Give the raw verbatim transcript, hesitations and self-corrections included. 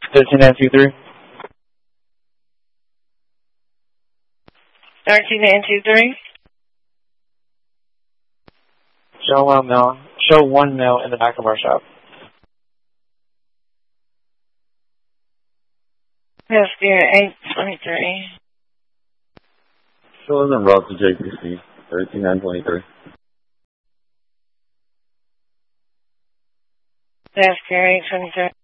thirteen nine two three. thirteen nine two three. Show one mail. Show one mail in the back of our shop. Yes, dear, eight twenty-three. Show us en route to J P C, thirteen nine twenty-three. Yes, dear, eight twenty-three.